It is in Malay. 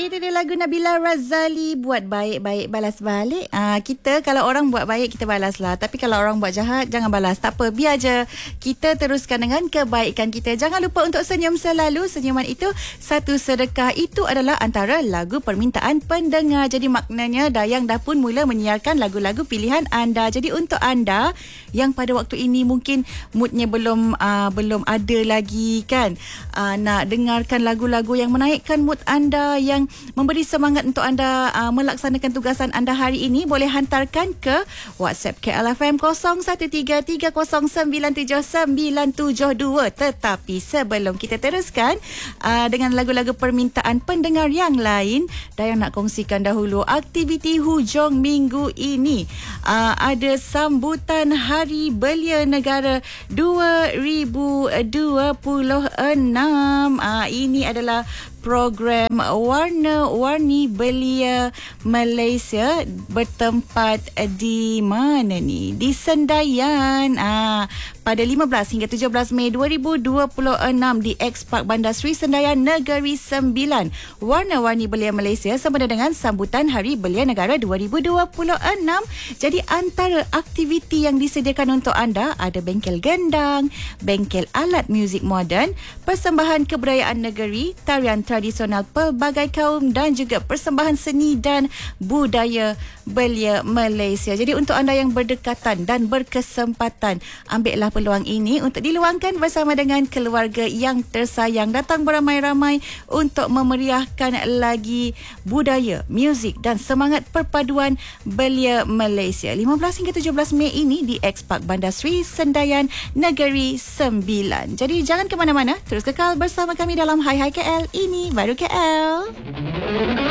Itu dia lagu Nabila Razali, Buat Baik-Baik Balas Balik. Kita kalau orang buat baik kita balas lah. Tapi kalau orang buat jahat jangan balas. Tak apa, biar je kita teruskan dengan kebaikan kita. Jangan lupa untuk senyum selalu. Senyuman itu satu sedekah. Itu adalah antara lagu permintaan pendengar. Jadi maknanya Dayang dah pun mula menyiarkan lagu-lagu pilihan anda. Jadi untuk anda yang pada waktu ini mungkin moodnya belum ada lagi kan, nak dengarkan lagu-lagu yang menaikkan mood anda, yang memberi semangat untuk anda melaksanakan tugasan anda hari ini, boleh hantarkan ke WhatsApp KLFM 0133097972. Tetapi sebelum kita teruskan dengan lagu-lagu permintaan pendengar yang lain, Dayang nak kongsikan dahulu aktiviti hujung minggu ini. Ada sambutan Hari Belia Negara 2026. Ini adalah program Warna-Warni Belia Malaysia bertempat di mana ni? Di Sendayan. Pada 15 hingga 17 Mei 2026 di X Park Bandar Seri Sendayan Negeri Sembilan. Warna-Warni Belia Malaysia sempena dengan sambutan Hari Belia Negara 2026. Jadi antara aktiviti yang disediakan untuk anda ada bengkel gendang, bengkel alat muzik moden, persembahan kebudayaan negeri, tarian tradisional pelbagai kaum dan juga persembahan seni dan budaya Belia Malaysia. Jadi untuk anda yang berdekatan dan berkesempatan, ambillah peluang ini untuk diluangkan bersama dengan keluarga yang tersayang. Datang beramai-ramai untuk memeriahkan lagi budaya, muzik dan semangat perpaduan Belia Malaysia. 15 hingga 17 Mei ini di X Park Bandar Seri Sendayan Negeri Sembilan. Jadi jangan ke mana-mana, terus kekal bersama kami dalam Hai Hai KL. Ini baru KL.